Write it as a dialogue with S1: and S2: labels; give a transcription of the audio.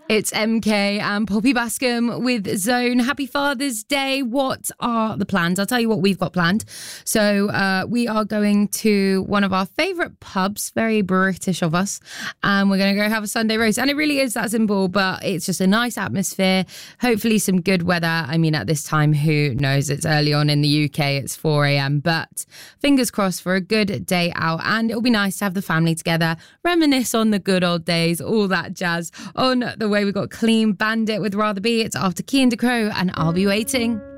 S1: It's MK and Poppy Bascom with Zone. Happy Father's Day. What are the plans? I'll tell you what we've got planned. So we are going to one of our favourite pubs, very British of us, and we're going to go have a Sunday roast. And it really is that simple, but it's just a nice atmosphere. Hopefully some good weather. I mean, at this time, who knows? It's early on in the UK. It's 4 a.m. But fingers crossed for a good day out. And it'll be nice to have the family together, reminisce on the good old days, all that jazz. On the way, we've got Clean Bandit with Rather Be. It's after Key and DeCrow, and I'll Be Waiting.